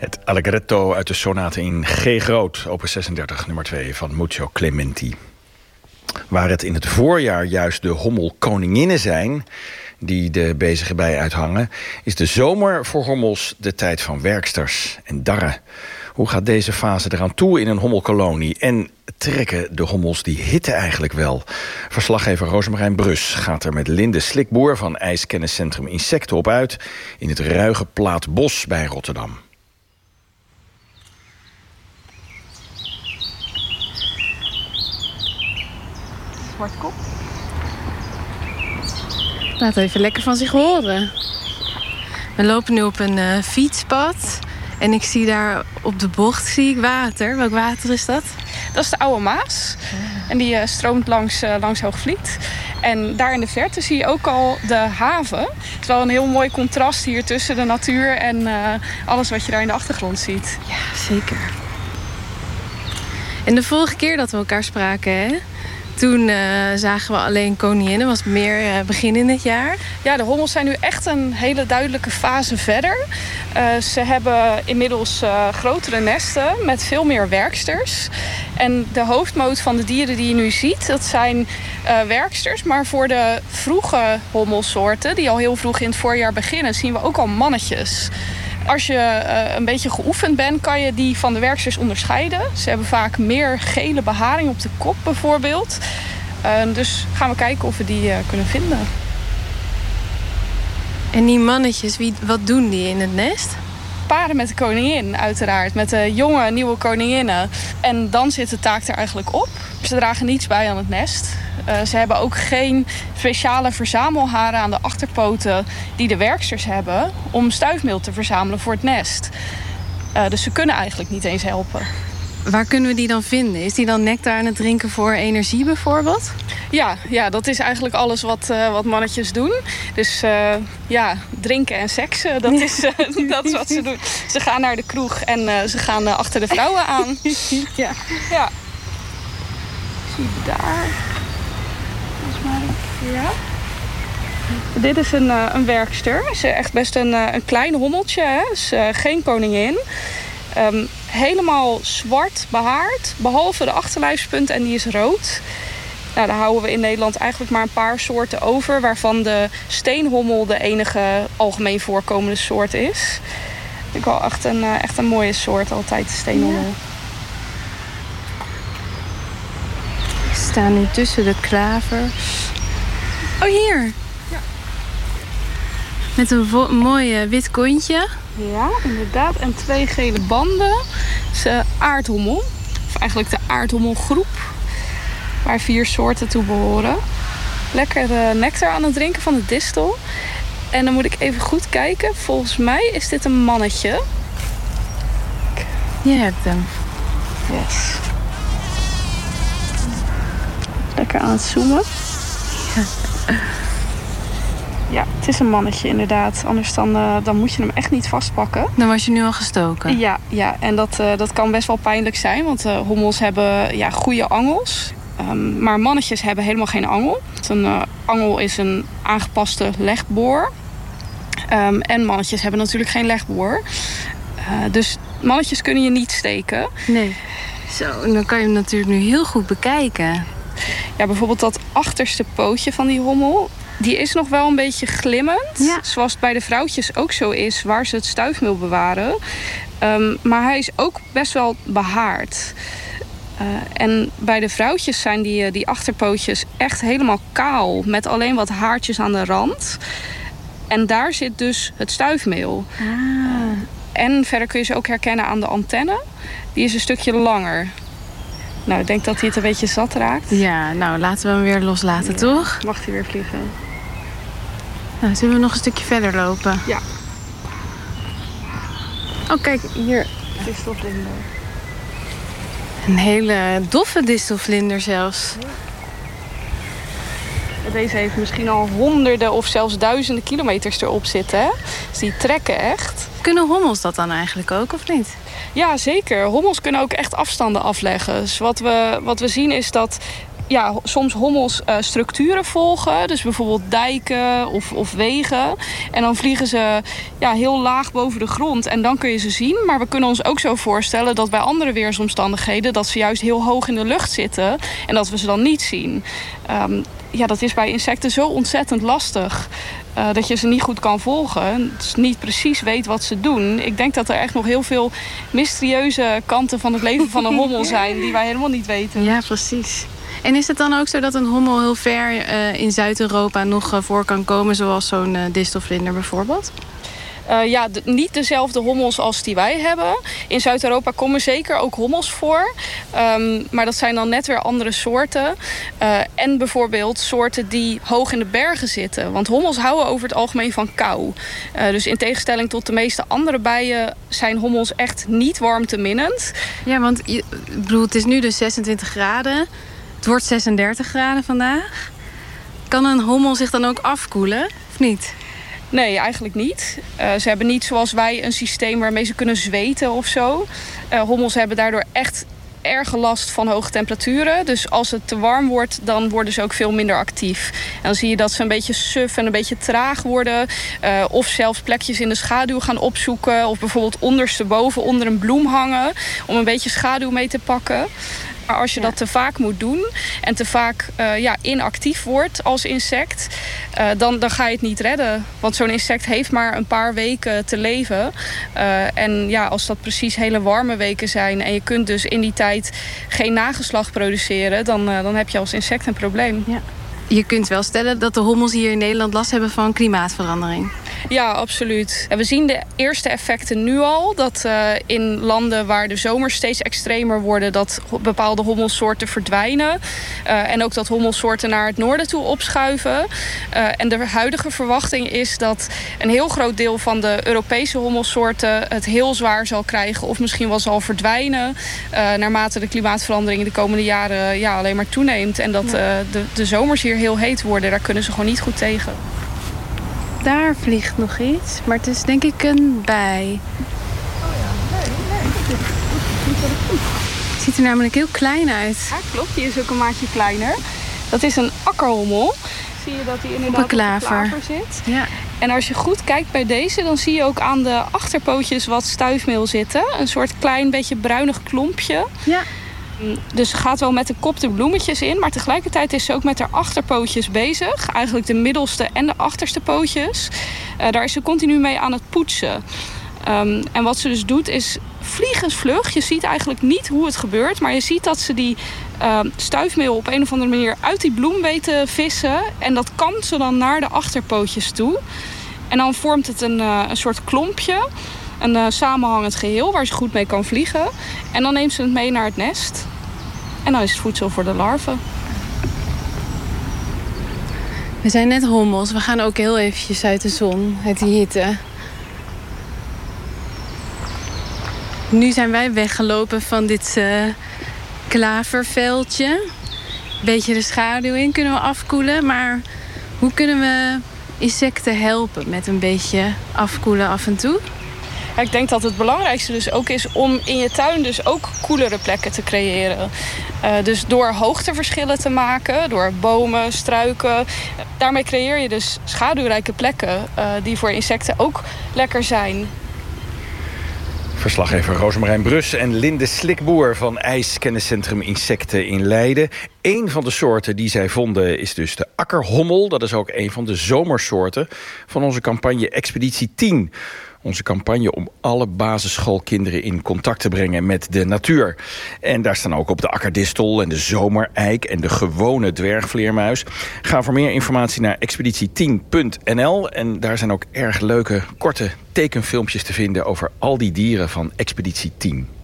Het Allegretto uit de sonate in G groot, opus 36, nummer 2 van Muccio Clementi. Waar het in het voorjaar juist de hommelkoninginnen zijn die de bezige bij uithangen, is de zomer voor hommels de tijd van werksters en darren. Hoe gaat deze fase eraan toe in een hommelkolonie? En trekken de hommels die hitte eigenlijk wel? Verslaggever Rosemarijn Brus gaat er met Linde Slikboer van ijskenniscentrum Insecten op uit in het ruige Plaatbos bij Rotterdam. Zwartkop. Laat even lekker van zich horen. We lopen nu op een fietspad. En ik zie daar op de bocht water. Welk water is dat? Dat is de Oude Maas. En die stroomt langs Hoogvliet. En daar in de verte zie je ook al de haven. Het is wel een heel mooi contrast hier tussen de natuur en alles wat je daar in de achtergrond ziet. Ja, zeker. En de vorige keer dat we elkaar spraken, hè? Toen zagen we alleen koninginnen, was meer begin in het jaar. Ja, de hommels zijn nu echt een hele duidelijke fase verder. Ze hebben inmiddels grotere nesten met veel meer werksters. En de hoofdmoot van de dieren die je nu ziet, dat zijn werksters. Maar voor de vroege hommelsoorten, die al heel vroeg in het voorjaar beginnen, zien we ook al mannetjes. Als je een beetje geoefend bent, kan je die van de werksters onderscheiden. Ze hebben vaak meer gele beharing op de kop bijvoorbeeld. Dus gaan we kijken of we die kunnen vinden. En die mannetjes, wat doen die in het nest? Paren met de koningin uiteraard, met de jonge nieuwe koninginnen. En dan zit de taak er eigenlijk op. Ze dragen niets bij aan het nest. Ze hebben ook geen speciale verzamelharen aan de achterpoten die de werksters hebben om stuifmeel te verzamelen voor het nest. Dus ze kunnen eigenlijk niet eens helpen. Waar kunnen we die dan vinden? Is die dan nectar aan het drinken voor energie bijvoorbeeld? Ja, dat is eigenlijk alles wat mannetjes doen. Dus drinken en seksen, dat is wat ze doen. Ze gaan naar de kroeg en ze gaan achter de vrouwen aan. Ja. Zie je daar? Volgens mij. Ja. Dit is een werkster. Ze is echt best een klein hommeltje. Hè? Dus, geen koningin. Helemaal zwart behaard, behalve de achterlijfspunt en die is rood. Nou, daar houden we in Nederland eigenlijk maar een paar soorten over, waarvan de steenhommel de enige algemeen voorkomende soort is. Ik wel echt een mooie soort altijd, de steenhommel. Ja. Ik sta nu tussen de klavers. Oh, hier! Ja. Met een mooi wit kontje. Ja, inderdaad. En 2 gele banden. Dat is de aardhommel. Of eigenlijk de aardhommelgroep. Waar 4 soorten toe behoren. Lekker nectar aan het drinken van de distel. En dan moet ik even goed kijken. Volgens mij is dit een mannetje. Je hebt hem. Yes. Lekker aan het zoomen. Ja. Ja, het is een mannetje inderdaad. Anders dan moet je hem echt niet vastpakken. Dan was je nu al gestoken. Ja. En dat kan best wel pijnlijk zijn. Want hommels hebben goede angels. Maar mannetjes hebben helemaal geen angel. Een angel is een aangepaste legboor. En mannetjes hebben natuurlijk geen legboor. Dus mannetjes kunnen je niet steken. Nee. Zo, en dan kan je hem natuurlijk nu heel goed bekijken. Ja, bijvoorbeeld dat achterste pootje van die hommel, die is nog wel een beetje glimmend. Ja. Zoals het bij de vrouwtjes ook zo is, waar ze het stuifmeel bewaren. Maar hij is ook best wel behaard. En bij de vrouwtjes zijn die achterpootjes echt helemaal kaal, met alleen wat haartjes aan de rand. En daar zit dus het stuifmeel. En verder kun je ze ook herkennen aan de antenne. Die is een stukje langer. Nou, ik denk dat hij het een beetje zat raakt. Ja, nou, laten we hem weer loslaten, toch? Mag hij weer vliegen. Nou, zullen we nog een stukje verder lopen? Ja. Oh, kijk, hier. Distelvlinder. Een hele doffe distelvlinder zelfs. Deze heeft misschien al honderden of zelfs duizenden kilometers erop zitten. Hè? Dus die trekken echt. Kunnen hommels dat dan eigenlijk ook, of niet? Ja, zeker. Hommels kunnen ook echt afstanden afleggen. Dus wat we zien is dat soms hommels structuren volgen. Dus bijvoorbeeld dijken of wegen. En dan vliegen ze heel laag boven de grond. En dan kun je ze zien. Maar we kunnen ons ook zo voorstellen dat bij andere weersomstandigheden... dat ze juist heel hoog in de lucht zitten. En dat we ze dan niet zien. Dat is bij insecten zo ontzettend lastig... dat je ze niet goed kan volgen. Dus niet precies weet wat ze doen. Ik denk dat er echt nog heel veel mysterieuze kanten van het leven van een hommel zijn... die wij helemaal niet weten. Ja, precies. En is het dan ook zo dat een hommel heel ver in Zuid-Europa nog voor kan komen... zoals zo'n distelvlinder bijvoorbeeld? Niet dezelfde hommels als die wij hebben. In Zuid-Europa komen zeker ook hommels voor. Maar dat zijn dan net weer andere soorten. En bijvoorbeeld soorten die hoog in de bergen zitten. Want hommels houden over het algemeen van kou. Dus in tegenstelling tot de meeste andere bijen... zijn hommels echt niet warmteminnend. Ja, want het is nu dus 26 graden. Het wordt 36 graden vandaag. Kan een hommel zich dan ook afkoelen, of niet? Nee, eigenlijk niet. Ze hebben niet zoals wij een systeem waarmee ze kunnen zweten of zo. Hommels hebben daardoor echt erge last van hoge temperaturen. Dus als het te warm wordt, dan worden ze ook veel minder actief. En dan zie je dat ze een beetje suf en een beetje traag worden. Of zelfs plekjes in de schaduw gaan opzoeken. Of bijvoorbeeld ondersteboven onder een bloem hangen. Om een beetje schaduw mee te pakken. Maar als je dat te vaak moet doen en te vaak inactief wordt als insect... dan ga je het niet redden. Want zo'n insect heeft maar een paar weken te leven. En als dat precies hele warme weken zijn... en je kunt dus in die tijd geen nageslacht produceren... dan heb je als insect een probleem. Ja. Je kunt wel stellen dat de hommels hier in Nederland last hebben van klimaatverandering. Ja, absoluut. En we zien de eerste effecten nu al. Dat in landen waar de zomers steeds extremer worden... dat bepaalde hommelsoorten verdwijnen. En ook dat hommelsoorten naar het noorden toe opschuiven. En de huidige verwachting is dat een heel groot deel van de Europese hommelsoorten... het heel zwaar zal krijgen of misschien wel zal verdwijnen... naarmate de klimaatverandering de komende jaren alleen maar toeneemt. En dat de zomers hier heel heet worden. Daar kunnen ze gewoon niet goed tegen. Daar vliegt nog iets, maar het is denk ik een bij. Het ziet er namelijk heel klein uit. Ja, klopt. Die is ook een maatje kleiner. Dat is een akkerhommel. Zie je dat hij inderdaad op de klaver zit. Ja. En als je goed kijkt bij deze, dan zie je ook aan de achterpootjes wat stuifmeel zitten. Een soort klein beetje bruinig klompje. Ja. Dus ze gaat wel met de kop de bloemetjes in... maar tegelijkertijd is ze ook met haar achterpootjes bezig. Eigenlijk de middelste en de achterste pootjes. Daar is ze continu mee aan het poetsen. En wat ze dus doet is vliegensvlug. Je ziet eigenlijk niet hoe het gebeurt... maar je ziet dat ze die stuifmeel op een of andere manier uit die bloem weet te vissen. En dat kampt ze dan naar de achterpootjes toe. En dan vormt het een soort klompje... een samenhangend geheel waar ze goed mee kan vliegen. En dan neemt ze het mee naar het nest. En dan is het voedsel voor de larven. We zijn net hommels. We gaan ook heel eventjes uit de zon, uit die hitte. Nu zijn wij weggelopen van dit klaverveldje. Beetje de schaduw in kunnen we afkoelen. Maar hoe kunnen we insecten helpen met een beetje afkoelen af en toe? Ja, ik denk dat het belangrijkste dus ook is om in je tuin dus ook koelere plekken te creëren. Dus door hoogteverschillen te maken, door bomen, struiken. Daarmee creëer je dus schaduwrijke plekken die voor insecten ook lekker zijn. Verslaggever Rosemarijn Brus en Linde Slikboer van IJskenniscentrum Insecten in Leiden. Eén van de soorten die zij vonden is dus de akkerhommel. Dat is ook een van de zomersoorten van onze campagne Expeditie 10. Onze campagne om alle basisschoolkinderen in contact te brengen met de natuur. En daar staan ook op de akkerdistel en de zomereik en de gewone dwergvleermuis. Ga voor meer informatie naar expeditie10.nl. En daar zijn ook erg leuke, korte tekenfilmpjes te vinden over al die dieren van Expeditie 10.